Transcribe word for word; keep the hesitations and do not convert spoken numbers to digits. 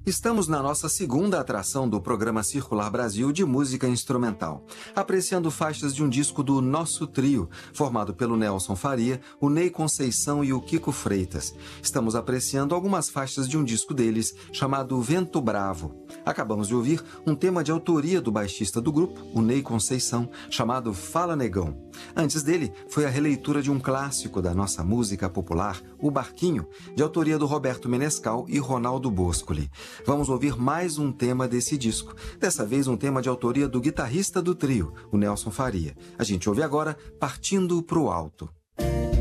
Estamos na nossa segunda atração do programa Circular Brasil de música instrumental, apreciando faixas de um disco do Nosso Trio, formado pelo Nelson Faria, o Ney Conceição e o Kiko Freitas. Estamos apreciando algumas faixas de um disco deles, chamado Vento Bravo. Acabamos de ouvir um tema de autoria do baixista do grupo, o Ney Conceição, chamado Fala Negão. Antes dele, foi a releitura de um clássico da nossa música popular, O Barquinho, de autoria do Roberto Menescal e Ronaldo Boscoli. Vamos ouvir mais um tema desse disco, dessa vez um tema de autoria do guitarrista do trio, o Nelson Faria. A gente ouve agora Partindo pro Alto.